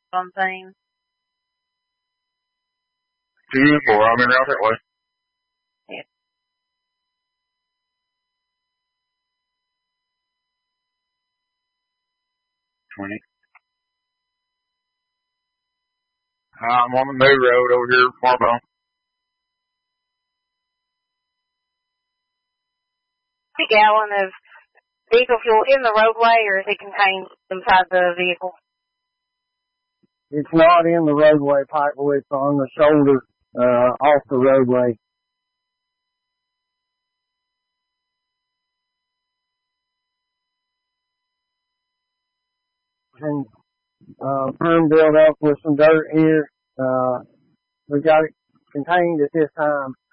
on thing. Beautiful. I've been out that way. Yeah. I'm on the new road over here, Farbone. A gallon of diesel fuel in the roadway, or is it contained inside the vehicle? It's not in the roadway pipe, it's on the shoulder, off the roadway. And, room built up with some dirt here. We got it contained at this time.